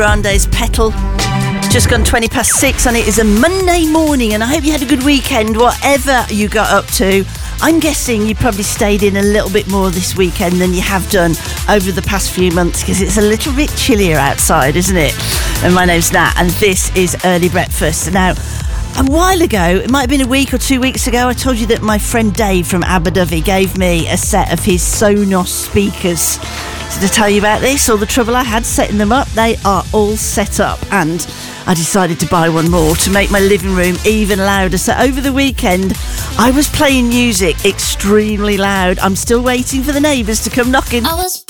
Grande's Petal. Just gone 20 past 6 and it is a Monday morning, and I hope you had a good weekend, whatever you got up to. I'm guessing you probably stayed in a little bit more this weekend than you have done over the past few months, because it's a little bit chillier outside, isn't it? And my name's Nat, and this is Early Breakfast. Now, a while ago, it might have been a week or 2 weeks ago, I told you that my friend Dave from Abu Dhabi gave me a set of his Sonos speakers. So to tell you about this, all the trouble I had setting them up, they are all set up, and I decided to buy one more to make my living room even louder. So over the weekend, I was playing music extremely loud. I'm still waiting for the neighbours to come knocking. I was